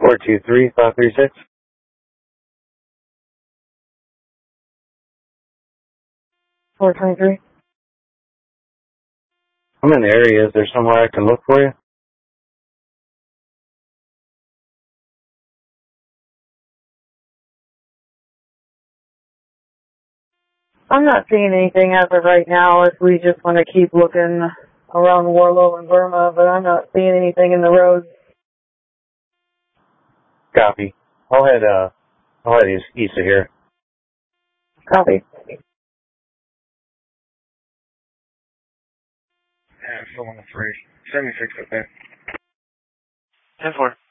423-536. $423. I'm in the area. Is there somewhere I can look for you? I'm not seeing anything as of right now. If we just want to keep looking around Warlow and Burma, but I'm not seeing anything in the roads. Copy. I'll head east of here. Copy. Yeah, I'm still on the 3. 76 up there. 10-4.